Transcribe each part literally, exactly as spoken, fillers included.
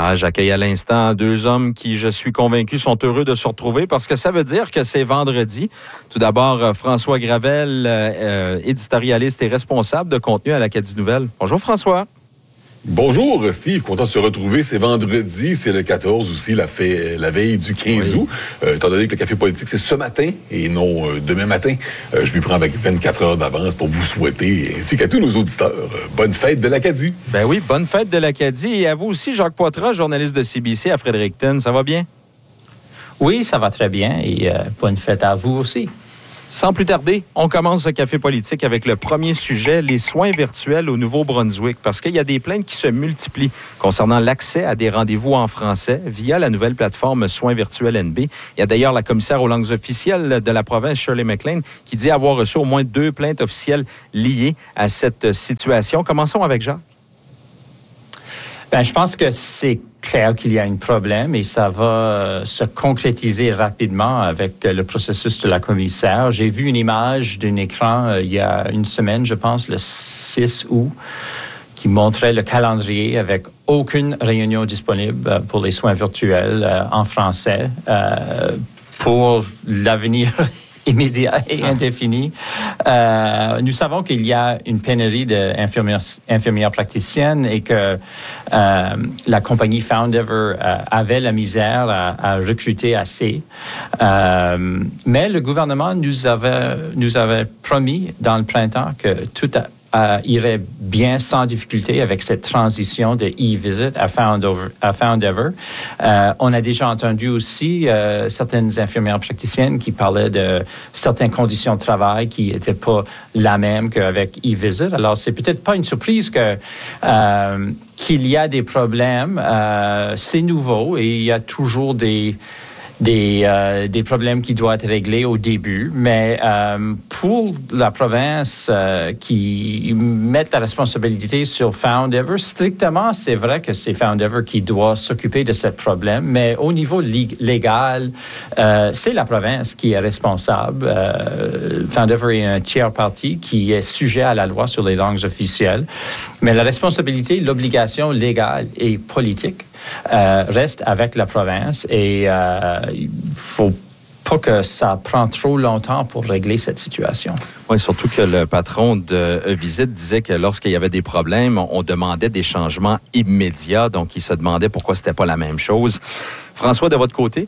Ah, j'accueille à l'instant deux hommes qui, je suis convaincu, sont heureux de se retrouver parce que ça veut dire que c'est vendredi. Tout d'abord, François Gravel, euh, éditorialiste et responsable de contenu à l'Acadie Nouvelle. Bonjour François. Bonjour Steve, content de se retrouver. C'est vendredi, c'est le quatorze aussi, la, fait, la veille du quinze oui. août. Euh, étant donné que le Café Politique, c'est ce matin et non euh, demain matin, euh, je m'y prends avec vingt-quatre heures d'avance pour vous souhaiter, ainsi qu'à tous nos auditeurs, euh, bonne fête de l'Acadie. Ben oui, bonne fête de l'Acadie. Et à vous aussi, Jacques Poitras, journaliste de C B C à Fredericton. Ça va bien? Oui, ça va très bien et euh, bonne fête à vous aussi. Sans plus tarder, on commence ce Café Politique avec le premier sujet, les soins virtuels au Nouveau-Brunswick, parce qu'il y a des plaintes qui se multiplient concernant l'accès à des rendez-vous en français via la nouvelle plateforme Soins virtuels N B. Il y a d'ailleurs la commissaire aux langues officielles de la province, Shirley McLean, qui dit avoir reçu au moins deux plaintes officielles liées à cette situation. Commençons avec Jacques. Ben, je pense que c'est clair qu'il y a un problème et ça va se concrétiser rapidement avec le processus de la commissaire. J'ai vu une image d'un écran euh, il y a une semaine, je pense, le six août, qui montrait le calendrier avec aucune réunion disponible pour les soins virtuels euh, en français euh, pour l'avenir immédiat et indéfini. Euh, nous savons qu'il y a une pénurie d'infirmières infirmières praticiennes et que euh, la compagnie Foundever euh, avait la misère à, à recruter assez. Euh, mais le gouvernement nous avait, nous avait promis dans le printemps que tout a, Uh, irait bien sans difficulté avec cette transition de e-visit à Foundever. À Foundever. Uh, on a déjà entendu aussi uh, certaines infirmières praticiennes qui parlaient de certaines conditions de travail qui n'étaient pas la même qu'avec e-visit. Alors, c'est peut-être pas une surprise que uh, qu'il y a des problèmes. Uh, c'est nouveau et il y a toujours des Des, euh, des problèmes qui doivent être réglés au début, mais euh, pour la province euh, qui met la responsabilité sur Foundever, strictement, c'est vrai que c'est Foundever qui doit s'occuper de ce problème, mais au niveau lig- légal, euh, c'est la province qui est responsable. Euh, Foundever est un tiers parti qui est sujet à la loi sur les langues officielles, mais la responsabilité, l'obligation légale et politique Euh, reste avec la province et euh, il faut pas que ça prenne trop longtemps pour régler cette situation. Oui, surtout que le patron de E-Visite disait que lorsqu'il y avait des problèmes, on demandait des changements immédiats, donc il se demandait pourquoi c'était pas la même chose. François, de votre côté?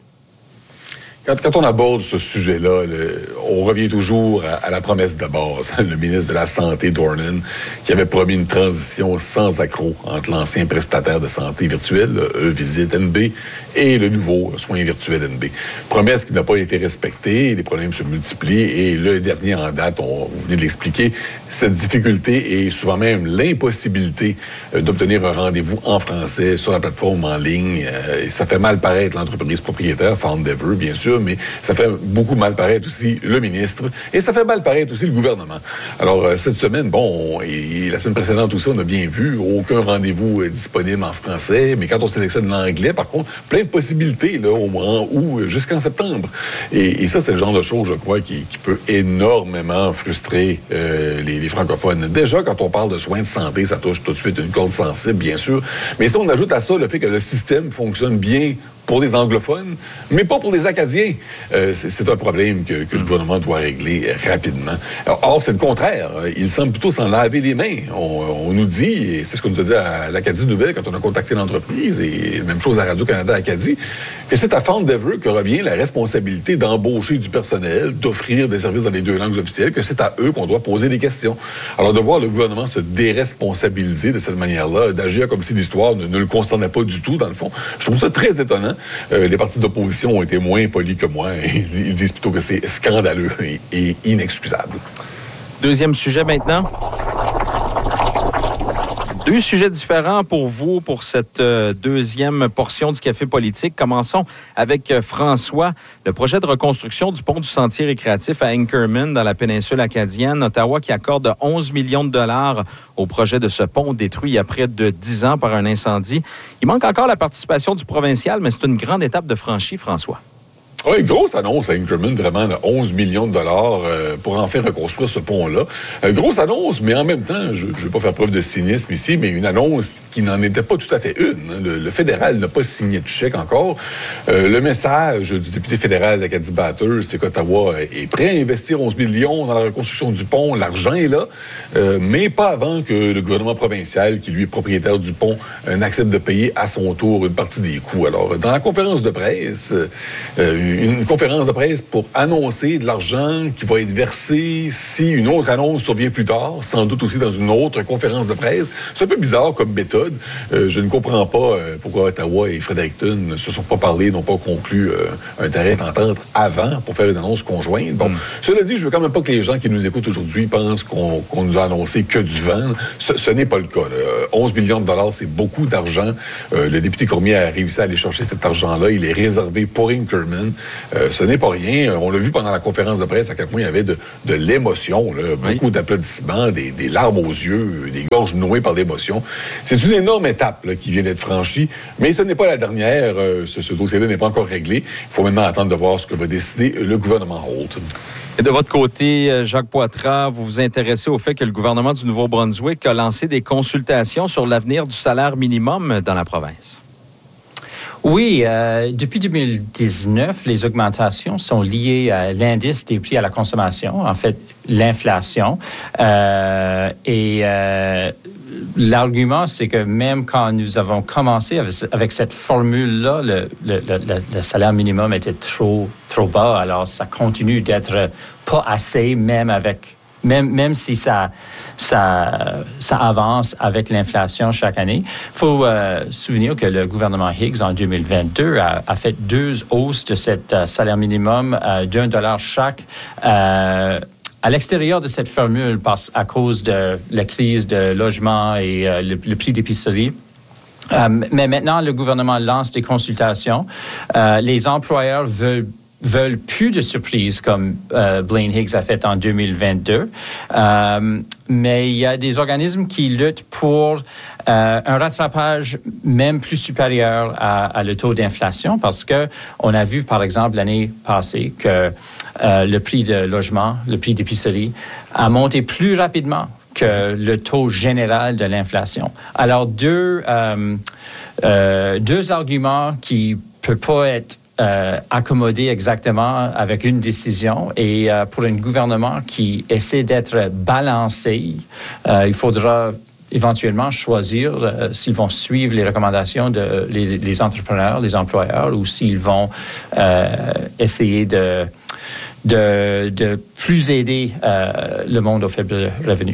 Quand, quand on aborde ce sujet-là, le, on revient toujours à, à la promesse de base. Le ministre de la Santé, Dornan, qui avait promis une transition sans accroc entre l'ancien prestataire de santé virtuel, E-Visite N B, et le nouveau Soins virtuels N B. Promesse qui n'a pas été respectée, les problèmes se multiplient, et le dernier en date, on vous venez de l'expliquer, cette difficulté et souvent même l'impossibilité d'obtenir un rendez-vous en français sur la plateforme en ligne. Et ça fait mal paraître l'entreprise propriétaire, Foundever, bien sûr, mais ça fait beaucoup mal paraître aussi le ministre et ça fait mal paraître aussi le gouvernement. Alors, euh, cette semaine, bon, on, et, et la semaine précédente aussi, on a bien vu, aucun rendez-vous est disponible en français, mais quand on sélectionne l'anglais, par contre, plein de possibilités, là, au mois août jusqu'en septembre. Et, et ça, c'est le genre de choses, je crois, qui, qui peut énormément frustrer euh, les, les francophones. Déjà, quand on parle de soins de santé, ça touche tout de suite une corde sensible, bien sûr, mais si on ajoute à ça le fait que le système fonctionne bien pour des anglophones, mais pas pour des Acadiens. Euh, c'est, c'est un problème que, que le gouvernement doit régler rapidement. Alors, or, c'est le contraire. Il semble plutôt s'en laver les mains. On, on nous dit, et c'est ce qu'on nous a dit à l'Acadie Nouvelle quand on a contacté l'entreprise, et même chose à Radio-Canada Acadie, que c'est à Foundever que revient la responsabilité d'embaucher du personnel, d'offrir des services dans les deux langues officielles, que c'est à eux qu'on doit poser des questions. Alors, de voir le gouvernement se déresponsabiliser de cette manière-là, d'agir comme si l'histoire ne, ne le concernait pas du tout, dans le fond, je trouve ça très étonnant. Euh, les partis d'opposition ont été moins polis que moi. Ils, ils disent plutôt que c'est scandaleux et, et inexcusable. Deuxième sujet maintenant. Deux sujets différents pour vous, pour cette euh, deuxième portion du Café Politique. Commençons avec euh, François. Le projet de reconstruction du pont du Sentier récréatif à Inkerman, dans la péninsule acadienne. Ottawa qui accorde onze millions de dollars au projet de ce pont détruit il y a près de dix ans par un incendie. Il manque encore la participation du provincial, mais c'est une grande étape de franchie, François. Oui, grosse annonce à Inkerman, vraiment, là, onze millions de dollars euh, pour enfin reconstruire ce pont-là. Euh, grosse annonce, mais en même temps, je ne vais pas faire preuve de cynisme ici, mais une annonce qui n'en était pas tout à fait une. Hein. Le, le fédéral n'a pas signé de chèque encore. Euh, le message du député fédéral d'Acadie Bathurst, c'est qu'Ottawa est prêt à investir onze millions dans la reconstruction du pont. L'argent est là, euh, mais pas avant que le gouvernement provincial, qui lui est propriétaire du pont, euh, n'accepte de payer à son tour une partie des coûts. Alors, dans la conférence de presse, euh, une conférence de presse pour annoncer de l'argent qui va être versé si une autre annonce survient plus tard, sans doute aussi dans une autre conférence de presse. C'est un peu bizarre comme méthode. Euh, je ne comprends pas euh, pourquoi Ottawa et Fredericton ne se sont pas parlé, n'ont pas conclu euh, un terrain d'entente avant pour faire une annonce conjointe. Bon, mm. Cela dit, je veux quand même pas que les gens qui nous écoutent aujourd'hui pensent qu'on, qu'on nous a annoncé que du vent. Ce, ce n'est pas le cas. Là. onze millions de dollars, c'est beaucoup d'argent. Euh, le député Cormier a réussi à aller chercher cet argent-là. Il est réservé pour Inkerman. Euh, ce n'est pas rien. On l'a vu pendant la conférence de presse à quel point il y avait de, de l'émotion, là. Beaucoup oui. d'applaudissements, des, des larmes aux yeux, des gorges nouées par l'émotion. C'est une énorme étape là, qui vient d'être franchie, mais ce n'est pas la dernière. Euh, ce, ce dossier-là n'est pas encore réglé. Il faut maintenant attendre de voir ce que va décider le gouvernement Holt. Et de votre côté, Jacques Poitras, vous vous intéressez au fait que le gouvernement du Nouveau-Brunswick a lancé des consultations sur l'avenir du salaire minimum dans la province. Oui, euh, depuis deux mille dix-neuf, les augmentations sont liées à l'indice des prix à la consommation, en fait, l'inflation. Euh, et euh, l'argument, c'est que même quand nous avons commencé avec, avec cette formule-là, le, le, le, le salaire minimum était trop, trop bas. Alors, ça continue d'être pas assez, même avec... Même, même si ça, ça, ça avance avec l'inflation chaque année. Il faut euh, se souvenir que le gouvernement Higgs, en deux mille vingt-deux, a, a fait deux hausses de cet euh, salaire minimum euh, d'un dollar chaque euh, à l'extérieur de cette formule parce, à cause de la crise de logement et euh, le, le prix d'épicerie. Euh, mais maintenant, le gouvernement lance des consultations. Euh, les employeurs veulent veulent plus de surprises comme euh, Blaine Higgs a fait en deux mille vingt-deux. Euh, mais il y a des organismes qui luttent pour euh, un rattrapage même plus supérieur à, à le taux d'inflation parce que on a vu, par exemple, l'année passée que euh, le prix de logement, le prix d'épicerie a monté plus rapidement que le taux général de l'inflation. Alors, deux, euh, euh, deux arguments qui ne peuvent pas être Euh, accommodé exactement avec une décision. Et euh, pour un gouvernement qui essaie d'être balancé, euh, il faudra éventuellement choisir euh, s'ils vont suivre les recommandations de les, les entrepreneurs, les employeurs, ou s'ils vont euh, essayer de, de, de plus aider euh, le monde aux faibles revenus.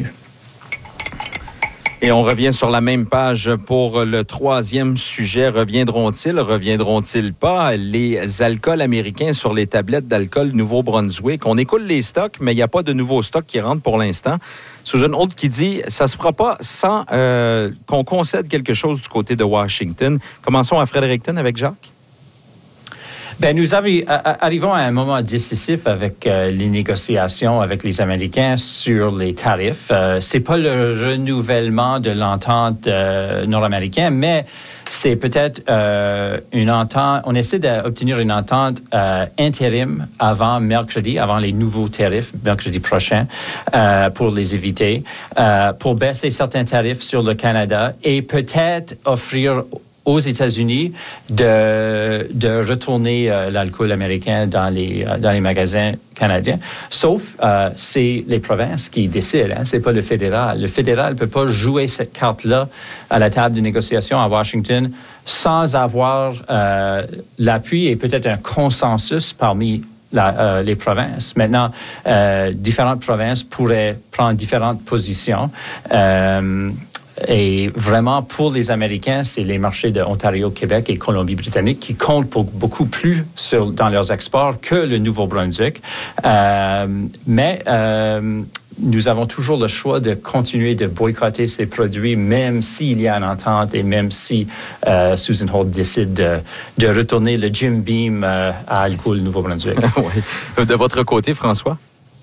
Et on revient sur la même page pour le troisième sujet. Reviendront-ils, reviendront-ils pas? Les alcools américains sur les tablettes d'alcool Nouveau-Brunswick. On écoule les stocks, mais il n'y a pas de nouveaux stocks qui rentrent pour l'instant. Susan Holt qui dit, ça se fera pas sans euh, qu'on concède quelque chose du côté de Washington. Commençons à Fredericton avec Jacques. Ben, nous arri- arrivons à un moment décisif avec euh, les négociations avec les Américains sur les tarifs. Euh, c'est pas le renouvellement de l'entente euh, nord-américaine, mais c'est peut-être euh, une entente. On essaie d'obtenir une entente euh, intérim avant mercredi, avant les nouveaux tarifs mercredi prochain, euh, pour les éviter, euh, pour baisser certains tarifs sur le Canada et peut-être offrir aux États-Unis de, de retourner euh, l'alcool américain dans les, euh, dans les magasins canadiens. Sauf, euh, c'est les provinces qui décident, hein, c'est pas le fédéral. Le fédéral ne peut pas jouer cette carte-là à la table de négociation à Washington sans avoir euh, l'appui et peut-être un consensus parmi La, euh, les provinces. Maintenant, euh, différentes provinces pourraient prendre différentes positions. Euh, Et vraiment, pour les Américains, c'est les marchés de Ontario, Québec et Colombie-Britannique qui comptent pour beaucoup plus sur, dans leurs exports que le Nouveau-Brunswick. Euh, mais euh, nous avons toujours le choix de continuer de boycotter ces produits, même s'il y a une entente et même si euh, Susan Holt décide de, de retourner le Jim Beam euh, à alcool Nouveau-Brunswick. Oui. De votre côté, François?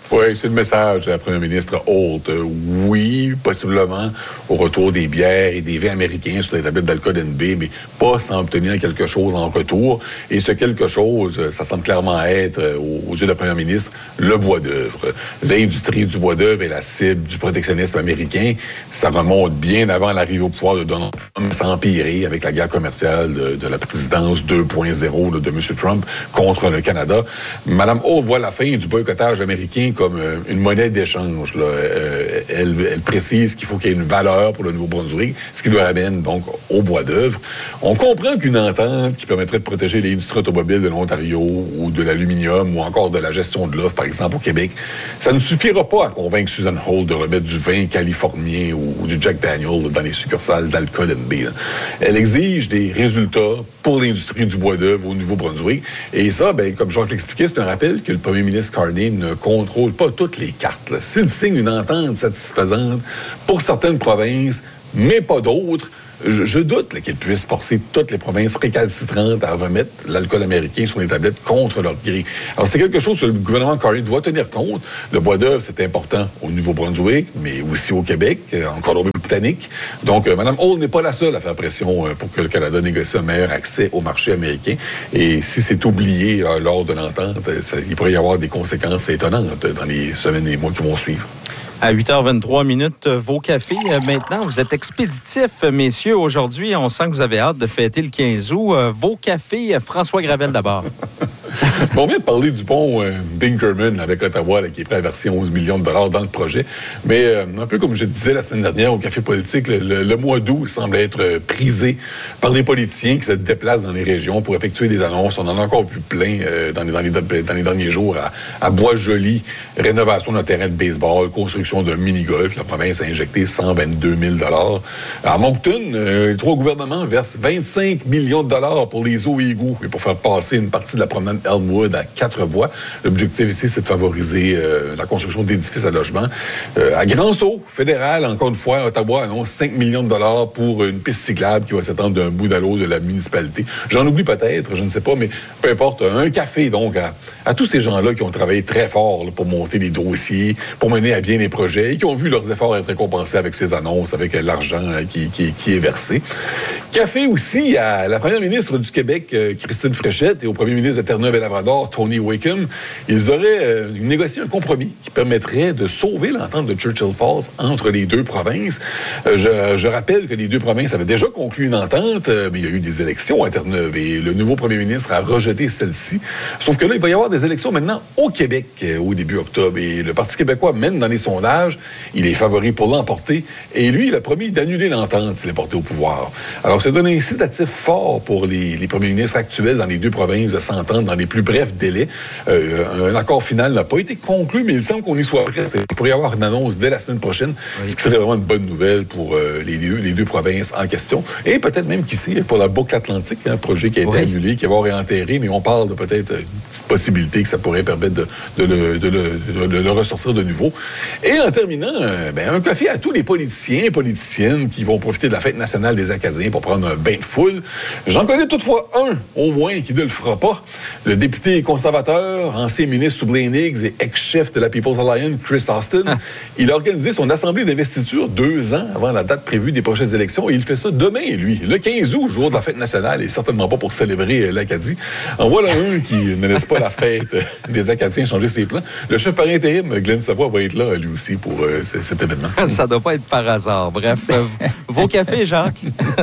Oui, c'est le message de la première ministre Holt. Euh, oui, possiblement au retour des bières et des vins américains sur les tablettes d'alcool N B, mais pas sans obtenir quelque chose en retour. Et ce quelque chose, ça semble clairement être, euh, aux yeux de la première ministre, le bois d'œuvre. L'industrie du bois d'œuvre est la cible du protectionnisme américain. Ça remonte bien avant l'arrivée au pouvoir de Donald Trump, sans empirer avec la guerre commerciale de, de la présidence deux point zéro là, de M. Trump contre le Canada. Mme Holt voit la fin du boycottage américain comme euh, une monnaie d'échange. Là. Euh, elle, elle précise qu'il faut qu'il y ait une valeur pour le Nouveau-Brunswick, ce qui nous ramène donc au bois d'œuvre. On comprend qu'une entente qui permettrait de protéger l'industrie automobile de l'Ontario ou de l'aluminium ou encore de la gestion de l'offre, par exemple, au Québec, ça ne suffira pas à convaincre Susan Holt de remettre du vin californien ou, ou du Jack Daniel dans les succursales d'alcool N B. Là. Elle exige des résultats pour l'industrie du bois d'œuvre au Nouveau-Brunswick. Et ça, ben, comme Jacques l'expliquait, c'est un rappel que le premier ministre Carney ne contrôle pas toutes les cartes. Là. S'il signe une entente satisfaisante pour certaines provinces, mais pas d'autres, je, je doute là, qu'il puisse forcer toutes les provinces récalcitrantes à remettre l'alcool américain sur les tablettes contre leur gré. Alors, c'est quelque chose que le gouvernement Carney doit tenir compte. Le bois d'œuvre, c'est important au Nouveau-Brunswick, mais aussi au Québec, en Colombie-Britannique. Donc, euh, Mme Holt n'est pas la seule à faire pression euh, pour que le Canada négocie un meilleur accès au marché américain. Et si c'est oublié euh, lors de l'entente, ça, il pourrait y avoir des conséquences étonnantes dans les semaines et les mois qui vont suivre. À huit heures vingt-trois minutes, vos cafés. Maintenant, vous êtes expéditifs, messieurs. Aujourd'hui, on sent que vous avez hâte de fêter le quinze août. Vos cafés, François Gravel d'abord. Bon, on vient de parler du pont euh, Dinkerman avec Ottawa, là, qui est prêt à verser onze millions de dollars dans le projet. Mais euh, un peu comme je disais la semaine dernière au Café politique, le, le, le mois d'août semble être euh, prisé par les politiciens qui se déplacent dans les régions pour effectuer des annonces. On en a encore vu plein euh, dans, les, dans, les, dans les derniers jours à, à Bois-Joli. Rénovation d'un terrain de baseball, construction d'un mini-golf. La province a injecté cent vingt-deux mille dollars. À Moncton, euh, les trois gouvernements versent vingt-cinq millions de dollars pour les eaux et égouts et pour faire passer une partie de la promenade Elmwood à quatre voies. L'objectif ici, c'est de favoriser euh, la construction d'édifices à logement. Euh, à Grand-Sault, fédéral, encore une fois, Ottawa annonce cinq millions de dollars pour une piste cyclable qui va s'étendre d'un bout à l'autre de la municipalité. J'en oublie peut-être, je ne sais pas, mais peu importe. Un café, donc, à, à tous ces gens-là qui ont travaillé très fort là, pour monter les dossiers, pour mener à bien les projets et qui ont vu leurs efforts être récompensés avec ces annonces, avec l'argent qui, qui, qui est versé. Café aussi à la première ministre du Québec, euh, Christine Fréchette, et au premier ministre de Terre-Neuve-et-Labrador, Tony Wakeham. Ils auraient euh, négocié un compromis qui permettrait de sauver l'entente de Churchill Falls entre les deux provinces. Euh, je, je rappelle que les deux provinces avaient déjà conclu une entente, euh, mais il y a eu des élections à Terre-Neuve et le nouveau premier ministre a rejeté celle-ci. Sauf que là, il va y avoir des élections maintenant au Québec euh, au début octobre et le Parti québécois mène dans les sondages. Il est favori pour l'emporter et lui, il a promis d'annuler l'entente s'il est porté au pouvoir. Alors, c'est un incitatif fort pour les, les premiers ministres actuels dans les deux provinces de s'entendre dans les plus brefs délais. Euh, un accord final n'a pas été conclu, mais il semble qu'on y soit prêt. Il pourrait y avoir une annonce dès la semaine prochaine, oui. Ce qui serait vraiment une bonne nouvelle pour euh, les, deux, les deux provinces en question. Et peut-être même, qui sait, pour la boucle atlantique, un projet qui a été oui. annulé, qui va avoir réenterré, mais on parle de peut-être une possibilité que ça pourrait permettre de, de, de, de, de, de le ressortir de nouveau. Et en terminant, euh, ben, un café à tous les politiciens et politiciennes qui vont profiter de la fête nationale des Acadiens pour prendre un bain de foule. J'en connais toutefois un, au moins, qui ne le fera pas. Le député conservateur, ancien ministre sous Blaine Higgs et ex-chef de la People's Alliance, Chris Austin, ah. il a organisé son assemblée d'investiture deux ans avant la date prévue des prochaines élections et il fait ça demain, lui, le quinze août, jour de la fête nationale et certainement pas pour célébrer l'Acadie. En voilà un qui ne laisse pas la fête des Acadiens changer ses plans. Le chef par intérim, Glenn Savoie, va être là, lui aussi, pour euh, c- cet événement. Ça doit pas être par hasard. Bref, euh, vos cafés, Jacques?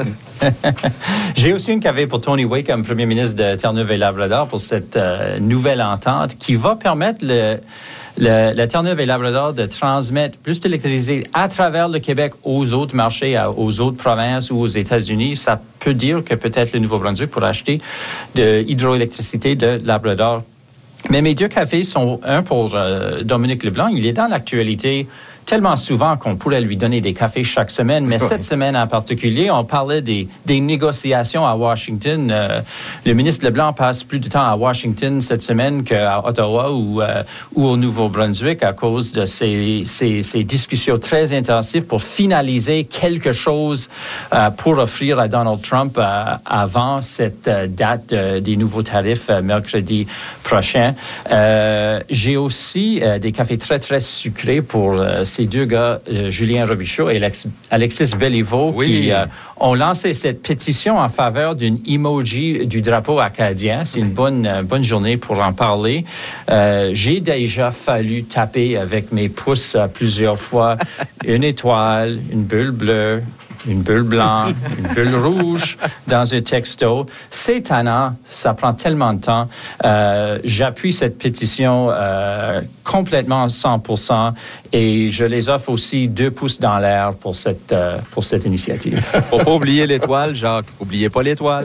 J'ai aussi une café pour Tony Wakeham, premier ministre de Terre-Neuve-et-Labrador, pour cette euh, nouvelle entente qui va permettre le, le, la Terre-Neuve-et-Labrador de transmettre plus d'électricité à travers le Québec aux autres marchés, à, aux autres provinces ou aux États-Unis. Ça peut dire que peut-être le Nouveau-Brunswick pourra acheter de l'hydroélectricité de Labrador. Mais mes deux cafés sont un pour euh, Dominique Leblanc. Il est dans l'actualité tellement souvent qu'on pourrait lui donner des cafés chaque semaine, mais oui. cette semaine en particulier, on parlait des, des négociations à Washington. Euh, le ministre Leblanc passe plus de temps à Washington cette semaine qu'à Ottawa ou, euh, ou au Nouveau-Brunswick à cause de ces, ces, ces discussions très intensives pour finaliser quelque chose euh, pour offrir à Donald Trump euh, avant cette euh, date euh, des nouveaux tarifs euh, mercredi prochain. Euh, j'ai aussi euh, des cafés très, très sucrés pour euh, ces deux gars, euh, Julien Robichaud et Alex, Alexis Béliveau, oui. qui euh, ont lancé cette pétition en faveur d'une emoji du drapeau acadien. C'est oui. une bonne, euh, bonne journée pour en parler. Euh, j'ai déjà fallu taper avec mes pouces euh, plusieurs fois une étoile, une bulle bleue, une bulle blanche, une bulle rouge dans un texto. C'est tannant, ça prend tellement de temps. Euh, j'appuie cette pétition euh, complètement à cent pour cent et je les offre aussi deux pouces dans l'air pour cette, euh, pour cette initiative. Faut pas oublier l'étoile, Jacques. Oubliez pas l'étoile.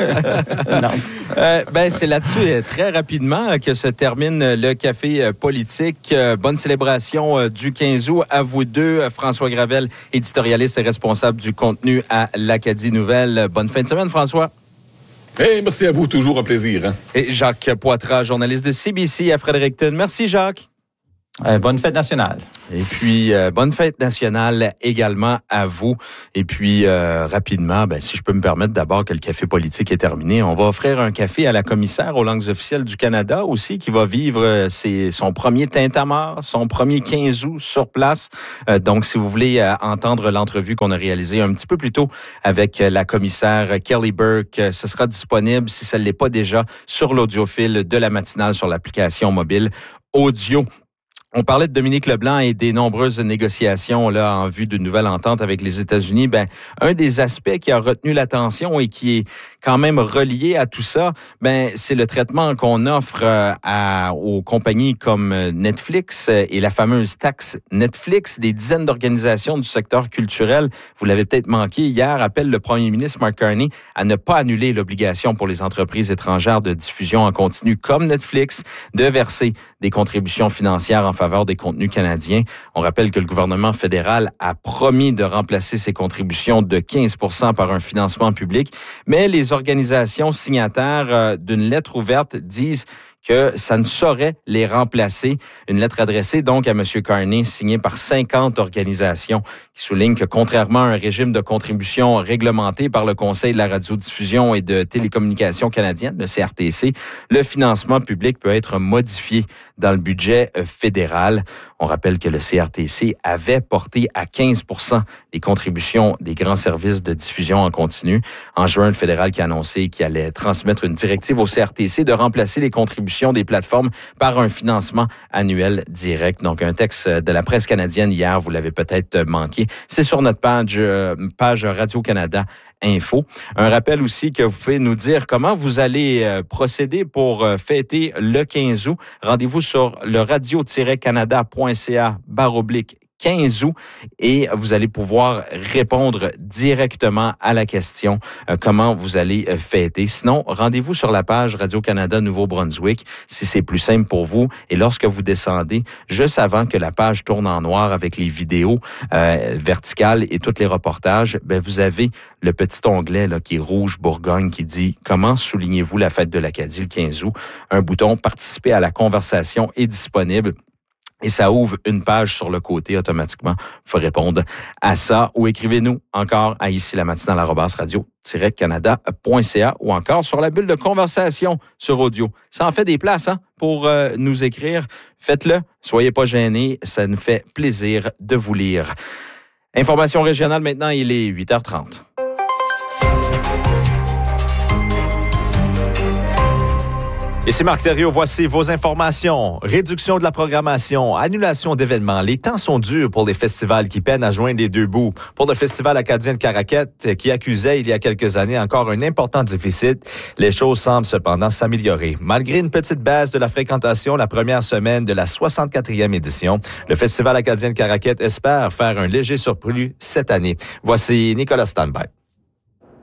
Non. Euh, ben, c'est là-dessus, très rapidement, que se termine le café politique. Bonne célébration du quinze août à vous deux, François Gravel, éditorialiste et responsable du contenu à l'Acadie Nouvelle. Bonne fin de semaine, François. Hey, merci à vous, toujours un plaisir. Hein? Et Jacques Poitras, journaliste de C B C à Fredericton. Merci, Jacques. Euh, bonne fête nationale. Et puis, euh, bonne fête nationale également à vous. Et puis, euh, rapidement, ben, si je peux me permettre d'abord que le café politique est terminé, on va offrir un café à la commissaire aux langues officielles du Canada aussi, qui va vivre euh, ses, son premier tintamarre, son premier quinze août sur place. Euh, donc, si vous voulez euh, entendre l'entrevue qu'on a réalisée un petit peu plus tôt avec euh, la commissaire Kelly Burke, euh, ce sera disponible, si ça ne l'est pas déjà, sur l'audiophile de la matinale sur l'application mobile audio. On parlait de Dominique Leblanc et des nombreuses négociations là en vue d'une nouvelle entente avec les États-Unis. Ben, un des aspects qui a retenu l'attention et qui est quand même relié à tout ça, ben, c'est le traitement qu'on offre à, aux compagnies comme Netflix et la fameuse taxe Netflix. Des dizaines d'organisations du secteur culturel, vous l'avez peut-être manqué hier, appellent le premier ministre Mark Carney à ne pas annuler l'obligation pour les entreprises étrangères de diffusion en continu comme Netflix de verser des contributions financières en faveur des contenus canadiens. On rappelle que le gouvernement fédéral a promis de remplacer ces contributions de quinze pour cent par un financement public, mais les organisations signataires euh, d'une lettre ouverte disent que ça ne saurait les remplacer. Une lettre adressée donc à M. Carney, signée par cinquante organisations, qui souligne que contrairement à un régime de contribution réglementé par le Conseil de la radiodiffusion et de télécommunications canadienne, le C R T C, le financement public peut être modifié dans le budget fédéral. On rappelle que le C R T C avait porté à quinze pour cent les contributions des grands services de diffusion en continu. En juin, le fédéral qui a annoncé qu'il allait transmettre une directive au C R T C de remplacer les contributions des plateformes par un financement annuel direct. Donc, un texte de la presse canadienne hier, vous l'avez peut-être manqué. C'est sur notre page, page Radio-Canada Info. Un rappel aussi que vous pouvez nous dire comment vous allez procéder pour fêter le quinze août. Rendez-vous sur le radio-canada.ca barre oblique quinze août et vous allez pouvoir répondre directement à la question euh, comment vous allez euh, fêter. Sinon, rendez-vous sur la page Radio-Canada Nouveau-Brunswick si c'est plus simple pour vous. Et lorsque vous descendez, juste avant que la page tourne en noir avec les vidéos euh, verticales et tous les reportages, ben vous avez le petit onglet là, qui est rouge Bourgogne qui dit « Comment soulignez-vous la fête de l'Acadie le quinze août ?» Un bouton « Participer à la conversation » est disponible. Et ça ouvre une page sur le côté automatiquement. Vous pouvez répondre à ça ou écrivez-nous encore à ici la matinale arobase radio-canada point c a ou encore sur la bulle de conversation sur audio. Ça en fait des places hein, pour euh, nous écrire. Faites-le, soyez pas gênés, ça nous fait plaisir de vous lire. Information régionale maintenant, il est huit heures trente. Ici Marc Thériault, voici vos informations. Réduction de la programmation, annulation d'événements. Les temps sont durs pour les festivals qui peinent à joindre les deux bouts. Pour le Festival acadien de Caraquette, qui accusait il y a quelques années encore un important déficit, les choses semblent cependant s'améliorer. Malgré une petite baisse de la fréquentation la première semaine de la soixante-quatrième édition, le Festival acadien de Caraquette espère faire un léger surplus cette année. Voici Nicolas Stanbay.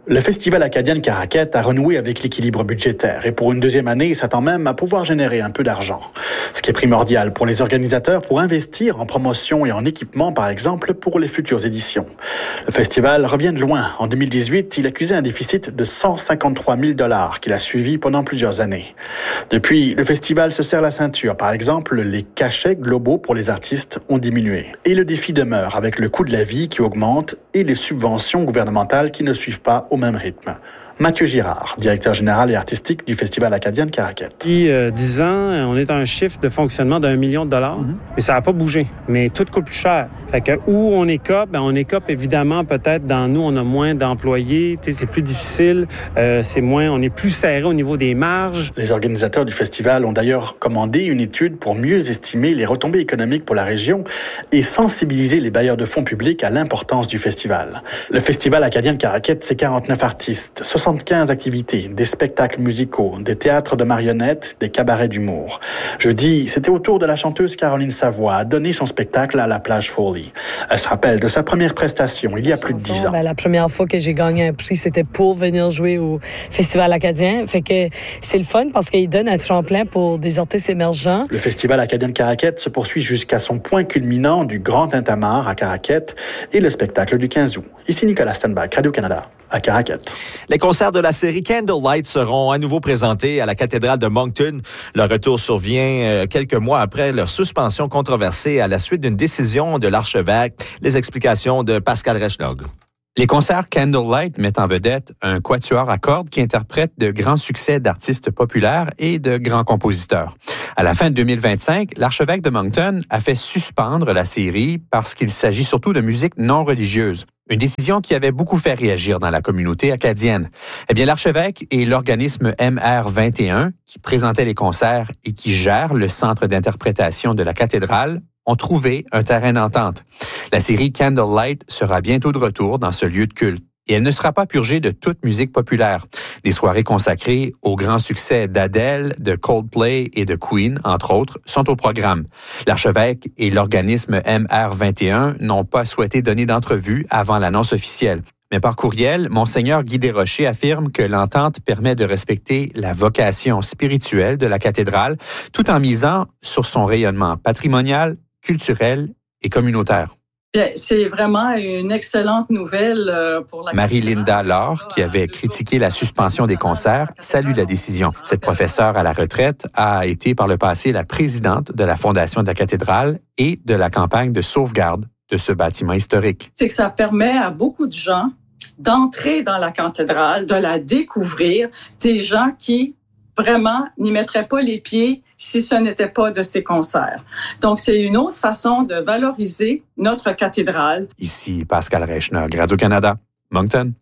Le Festival acadien de Caraquet a renoué avec l'équilibre budgétaire et pour une deuxième année, il s'attend même à pouvoir générer un peu d'argent. Ce qui est primordial pour les organisateurs pour investir en promotion et en équipement, par exemple, pour les futures éditions. Le festival revient de loin. En deux mille dix-huit, il accusait un déficit de cent cinquante-trois mille dollars qu'il a suivi pendant plusieurs années. Depuis, le festival se serre la ceinture. Par exemple, les cachets globaux pour les artistes ont diminué. Et le défi demeure avec le coût de la vie qui augmente et les subventions gouvernementales qui ne suivent pas au même rythme. Mathieu Girard, directeur général et artistique du Festival acadien de Caraquet. Depuis euh, dix ans, on est à un chiffre de fonctionnement d'un million de dollars, mm-hmm. mais ça n'a pas bougé. Mais tout coûte plus cher. Fait que où on écope, ben on écope évidemment peut-être dans nous, on a moins d'employés, c'est plus difficile, euh, c'est moins, on est plus serré au niveau des marges. Les organisateurs du festival ont d'ailleurs commandé une étude pour mieux estimer les retombées économiques pour la région et sensibiliser les bailleurs de fonds publics à l'importance du festival. Le Festival acadien de Caraquet, c'est quarante-neuf artistes, soixante-quinze activités, des spectacles musicaux, des théâtres de marionnettes, des cabarets d'humour. Jeudi, c'était au tour de la chanteuse Caroline Savoie à donner son spectacle à la Plage Foley. Elle se rappelle de sa première prestation il y a plus de dix ans. Ben, la première fois que j'ai gagné un prix, c'était pour venir jouer au Festival acadien. Fait que c'est le fun parce qu'il donne un tremplin pour des artistes émergents. Le Festival acadien de Caraquet se poursuit jusqu'à son point culminant du Grand Tintamarre à Caraquet et le spectacle du quinze août. Ici Nicolas Stenbach, Radio-Canada. À Caraquet. Les concerts de la série Candlelight seront à nouveau présentés à la cathédrale de Moncton. Leur retour survient quelques mois après leur suspension controversée à la suite d'une décision de l'archevêque. Les explications de Pascal Rechnog. Les concerts Candlelight mettent en vedette un quatuor à cordes qui interprète de grands succès d'artistes populaires et de grands compositeurs. À la fin de deux mille vingt-cinq, l'archevêque de Moncton a fait suspendre la série parce qu'il s'agit surtout de musique non religieuse. Une décision qui avait beaucoup fait réagir dans la communauté acadienne. Eh bien, l'archevêque et l'organisme M R vingt et un, qui présentait les concerts et qui gère le centre d'interprétation de la cathédrale, ont trouvé un terrain d'entente. La série Candlelight sera bientôt de retour dans ce lieu de culte. Et elle ne sera pas purgée de toute musique populaire. Des soirées consacrées aux grands succès d'Adele, de Coldplay et de Queen, entre autres, sont au programme. L'archevêque et l'organisme M R vingt et un n'ont pas souhaité donner d'entrevue avant l'annonce officielle. Mais par courriel, Monseigneur Guy Desrochers affirme que l'entente permet de respecter la vocation spirituelle de la cathédrale, tout en misant sur son rayonnement patrimonial, culturel et communautaire. C'est vraiment une excellente nouvelle pour la Marie-Linda Laure, qui avait critiqué la suspension des concerts, salue la décision. Cette professeure à la retraite a été par le passé la présidente de la Fondation de la cathédrale et de la campagne de sauvegarde de ce bâtiment historique. C'est que ça permet à beaucoup de gens d'entrer dans la cathédrale, de la découvrir, des gens qui vraiment n'y mettraient pas les pieds si ce n'était pas de ces concerts. Donc, c'est une autre façon de valoriser notre cathédrale. Ici Pascal Rechnog, Radio-Canada, Moncton.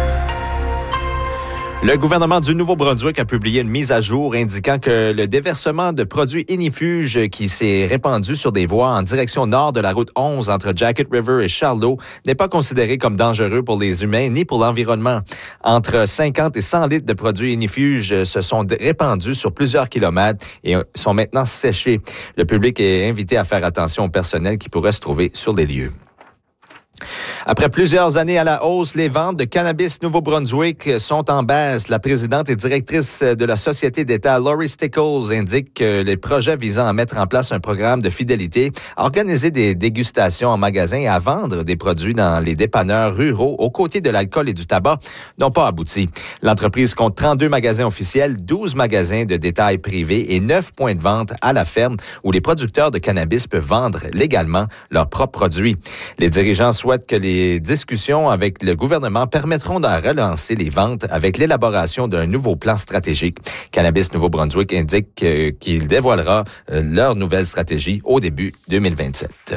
Le gouvernement du Nouveau-Brunswick a publié une mise à jour indiquant que le déversement de produits ignifuges qui s'est répandu sur des voies en direction nord de la route onze entre Jacket River et Charleau n'est pas considéré comme dangereux pour les humains ni pour l'environnement. Entre cinquante et cent litres de produits ignifuges se sont répandus sur plusieurs kilomètres et sont maintenant séchés. Le public est invité à faire attention au personnel qui pourrait se trouver sur les lieux. Après plusieurs années à la hausse, les ventes de cannabis Nouveau-Brunswick sont en baisse. La présidente et directrice de la Société d'État, Laurie Stickles, indique que les projets visant à mettre en place un programme de fidélité, à organiser des dégustations en magasin et à vendre des produits dans les dépanneurs ruraux aux côtés de l'alcool et du tabac n'ont pas abouti. L'entreprise compte trente-deux magasins officiels, douze magasins de détail privés et neuf points de vente à la ferme où les producteurs de cannabis peuvent vendre légalement leurs propres produits. Les dirigeants souhaitent que les Les discussions avec le gouvernement permettront de relancer les ventes avec l'élaboration d'un nouveau plan stratégique. Cannabis Nouveau-Brunswick indique euh, qu'il dévoilera euh, leur nouvelle stratégie au début deux mille vingt-sept.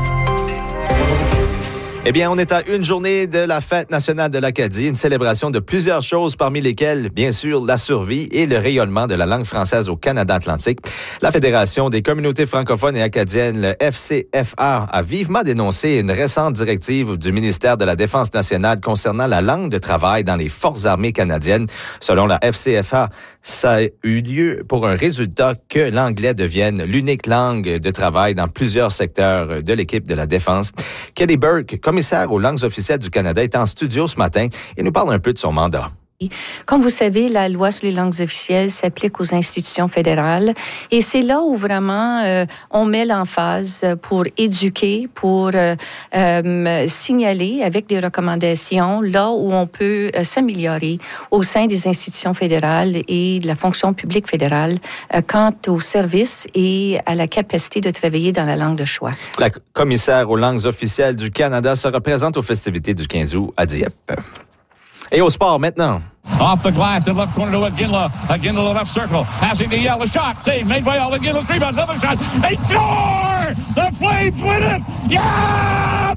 Eh bien, on est à une journée de la Fête nationale de l'Acadie, une célébration de plusieurs choses, parmi lesquelles, bien sûr, la survie et le rayonnement de la langue française au Canada atlantique. La Fédération des communautés francophones et acadiennes, le F C F A, a vivement dénoncé une récente directive du ministère de la Défense nationale concernant la langue de travail dans les Forces armées canadiennes. Selon la F C F A, ça a eu lieu pour un résultat que l'anglais devienne l'unique langue de travail dans plusieurs secteurs de l'équipe de la défense. Kelly Burke, commissaire aux langues officielles du Canada, est en studio ce matin et nous parle un peu de son mandat. Comme vous savez, la loi sur les langues officielles s'applique aux institutions fédérales et c'est là où vraiment euh, on met l'emphase pour éduquer, pour euh, euh, signaler avec des recommandations là où on peut euh, s'améliorer au sein des institutions fédérales et de la fonction publique fédérale euh, quant aux services et à la capacité de travailler dans la langue de choix. La commissaire aux langues officielles du Canada se représente aux festivités du quinze août à Dieppe. Et au sport maintenant. Off the glass in left corner to Iginla. Iginla left circle. Passing to Yell. A shot. Save made by All. Iginla. Rebound. Another shot. They score! The Flames win it! Yeah,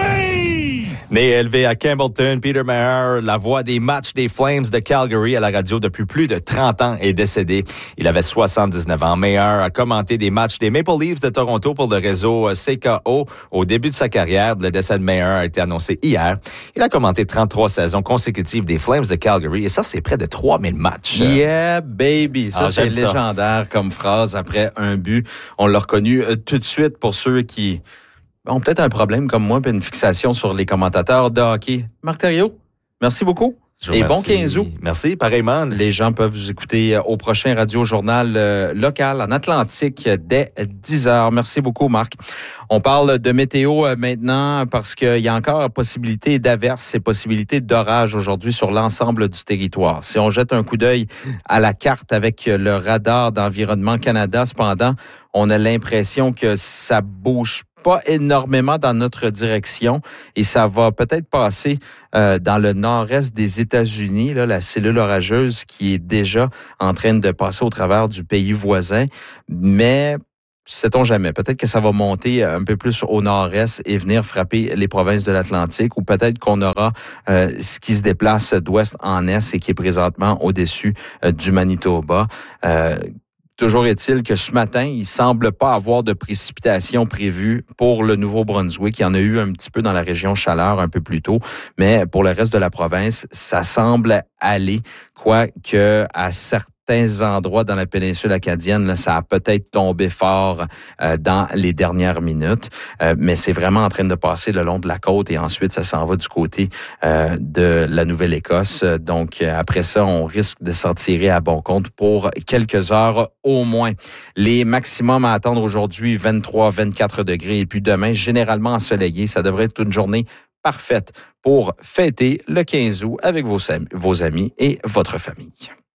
baby! Né et élevé à Campbellton, Peter Maher, la voix des matchs des Flames de Calgary à la radio depuis plus de trente ans, est décédé. Il avait soixante-dix-neuf ans. Maher a commenté des matchs des Maple Leafs de Toronto pour le réseau C K O au début de sa carrière. Le décès de Maher a été annoncé hier. Il a commenté trente-trois saisons consécutives des Flames de Calgary et ça, c'est près de trois mille matchs. Yeah, baby! Ça, Ah, c'est j'aime légendaire ça. comme phrase après un but. On l'a reconnu euh, tout de suite pour ceux qui ont peut-être un problème comme moi puis une fixation sur les commentateurs de hockey. Marc Thériault, merci beaucoup. Je vous Et bon remercie. quinze août. Merci, pareillement. Les gens peuvent vous écouter au prochain Radio-Journal euh, local en Atlantique dès dix heures. Merci beaucoup, Marc. On parle de météo euh, maintenant parce qu'il y a encore possibilité d'averses et possibilité d'orage aujourd'hui sur l'ensemble du territoire. Si on jette un coup d'œil à la carte avec le radar d'Environnement Canada, cependant, on a l'impression que ça bouge pas énormément dans notre direction et ça va peut-être passer euh, dans le nord-est des États-Unis, là, la cellule orageuse qui est déjà en train de passer au travers du pays voisin, mais sait-on jamais. Peut-être que ça va monter un peu plus au nord-est et venir frapper les provinces de l'Atlantique ou peut-être qu'on aura euh, ce qui se déplace d'ouest en est et qui est présentement au-dessus euh, du Manitoba. Euh, Toujours est-il que ce matin, il semble pas avoir de précipitations prévues pour le Nouveau-Brunswick. Il y en a eu un petit peu dans la région Chaleur un peu plus tôt, mais pour le reste de la province, ça semble aller, quoique à certains endroits dans la péninsule acadienne, là, ça a peut-être tombé fort euh, dans les dernières minutes, euh, mais c'est vraiment en train de passer le long de la côte et ensuite ça s'en va du côté euh, de la Nouvelle-Écosse. Donc euh, après ça, on risque de s'en tirer à bon compte pour quelques heures au moins. Les maximums à attendre aujourd'hui, vingt-trois, vingt-quatre degrés et puis demain, généralement ensoleillé. Ça devrait être une journée parfaite pour fêter le quinze août avec vos, vos amis et votre famille.